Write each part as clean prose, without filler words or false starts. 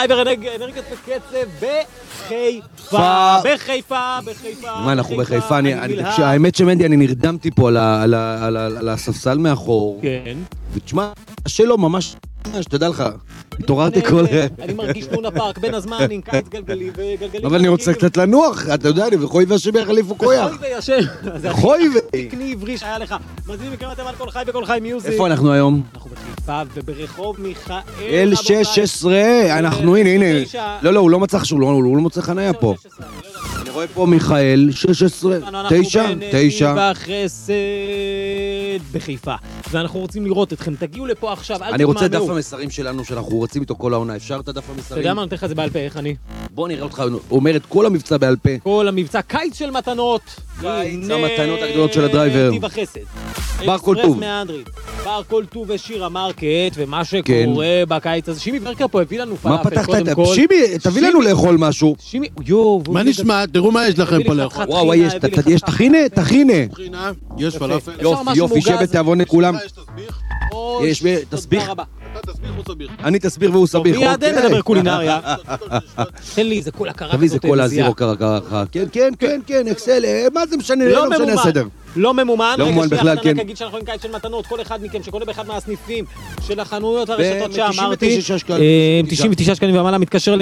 דרייבר אנרגיות בקצב בחיפה. מה, אנחנו בחיפה? האמת שמנדי, אני נרדמתי פה על הספסל מאחור. כן. ותשמע, השאלו ממש, שתדע לך, התעוררתי כל... אני מרגיש לונה פארק בין הזמן עם קיץ גלגלי וגלגלים... אבל אני רוצה קצת לנוח, אתה יודע, אני וחוי והשם יחליפו כויח. וחוי וישם. חוי ו... תקני עברי שהיה לך. מזמינים מקרמתם על כל חי וכל חי מיוזיק. איפה אנחנו היום? אנחנו בחיפה וברחוב מיכאל... L16, אנחנו, הנה. לא, הוא לא מצא חשוב, הוא לא מוצא חניה פה. אני רואה פה מיכאל, 16, 9. אנחנו בנתיב החסד בחיפה. ואנחנו רוצים לראות אתכם, תגיעו לפה עכשיו, אל תתמהמהו. אני רוצה דף המסרים שלנו, שאנחנו רוצים איתו כל העונה. אפשר את הדף המסרים? אתה יודע מה, אני נותן לך את זה בעל פה, איך אני? בוא נראה אותך, הוא אומר את כל המבצע בעל פה. כל המבצע, קיץ של מתנות. קיץ המתנות הגדולות של הדרייבר. נתיב החסד. בר כל טוב. בר כל טוב ושירה מרקט, ומה שקורה בקיץ הזה. שימי ברקר פה הביא לנו מה פלאפל, פתחת? שימי, תביא לנו לאכול משהו. שימי, מה נשמע? תראו מה יש לכם פה לאכול. וואו, יש תחינה. יש פלאפל. יופי, שבת תעבון לכולם. יש תסביך. אתה תסביך או סביך? אני תסביר והוא סביך. מיד מדבר קולינריה. תן לי, זה כל הקרה. תביא, זה כל הזירו קרה. כן, אקסל. מה זה משנה? לא משנה הסדר. לא ממומן. לא ממומן בכלל, כן. רק אגיד שאנחנו עם קיץ של מתנות, כל אחד מכם שקונה באחד מהסניפים של החנויות הרשתות שאמרתי, 99 שקלים ומעלה מתקשר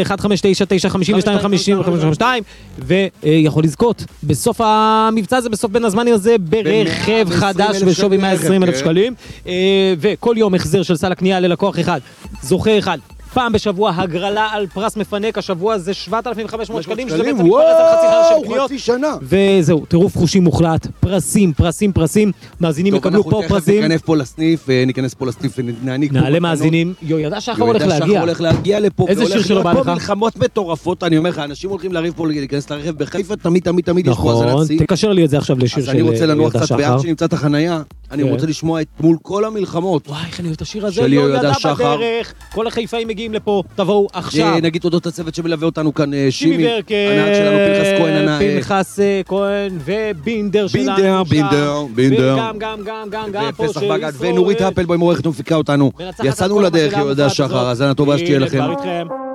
ל-15995252 ויכול לזכות בסוף המבצע הזה, בסוף בין הזמנים הזה, ברכב חדש בשווי 120,000 שקלים, וכל יום החזר של סל הקנייה ללקוח אחד, זוכה אחד. פעם בשבוע הגרלה על פרס מפנק, השבוע זה 7,500 שקלים, שזה בעצם מתפרס על חצי שנה של קניות. חצי שנה. וזהו, טירוף חושים מוחלט, פרסים, מאזינים יקבלו פה פרסים. טוב, אנחנו תכף ניכנס פה לסניף ונעניק פה. נעלה מאזינים, ידע שחר הולך להגיע. לפה. איזה שיר שלו בא לך? פה מלחמות מטורפות, אני אומר לך, אנשים הולכים לריב פה להיכנס לרכב בחיפה, תמיד יש פה האזנת נכון, שיא. תקשר לי את זה עכשיו לשיר של אז אני רוצה לנוח ידע קצת בעד שנמצא את החנייה, אני רוצה לשמוע את מול כל המלחמות. וואי, איך אני אוהב את השיר הזה, לא ידע בדרך. כל החיפאים מגיעים לפה, תבואו עכשיו. נגיד תודות הצוות שמלווה אותנו כאן, שימי ברקר, הנהג שלנו, פנחס כהן, ובינדר שלנו. בינדר. וגם פה ופסח בגד, ונורית הפלבוים עורכת ומפיקה אותנו. יצאנו לדרך, יהודה שחר, אז אני טובה שתהיה לכם.